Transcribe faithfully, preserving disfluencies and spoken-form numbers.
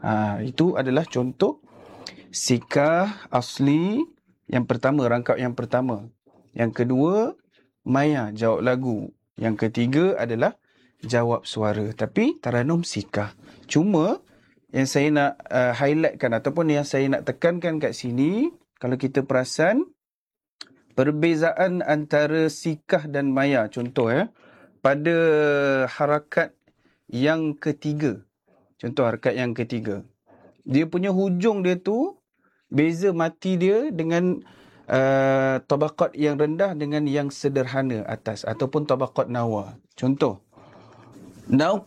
Ha, itu adalah contoh sikah asli yang pertama, rangkap yang pertama. Yang kedua, maya, jawab lagu. Yang ketiga adalah jawab suara. Tapi taranum sikah. Cuma yang saya nak uh, highlightkan ataupun yang saya nak tekankan kat sini, kalau kita perasan, perbezaan antara sikah dan maya, contoh ya, pada harakat yang ketiga. Contoh harakat yang ketiga. Dia punya hujung dia tu, beza mati dia dengan uh, tabaqat yang rendah dengan yang sederhana atas. Ataupun tabaqat nawa. Contoh, Nau